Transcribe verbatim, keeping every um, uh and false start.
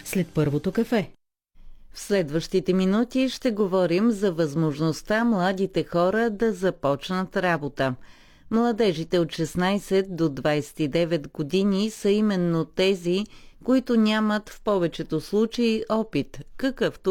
след първото кафе. В следващите минути ще говорим за възможността младите хора да започнат работа. Младежите от шестнайсет до двайсет и девет години са именно тези, които нямат в повечето случаи опит, какъвто